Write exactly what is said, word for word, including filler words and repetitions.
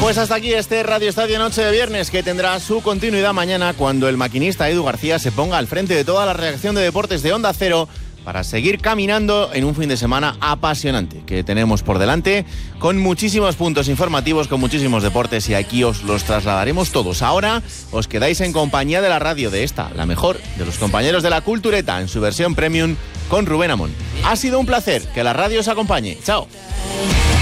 Pues hasta aquí este Radio Estadio Noche de Viernes, que tendrá su continuidad mañana cuando el maquinista Edu García se ponga al frente de toda la redacción de deportes de Onda Cero para seguir caminando en un fin de semana apasionante que tenemos por delante, con muchísimos puntos informativos, con muchísimos deportes, y aquí os los trasladaremos todos. Ahora os quedáis en compañía de la radio, de esta, la mejor de los compañeros de la Cultureta, en su versión premium con Rubén Amón. Ha sido un placer, que la radio os acompañe. Chao.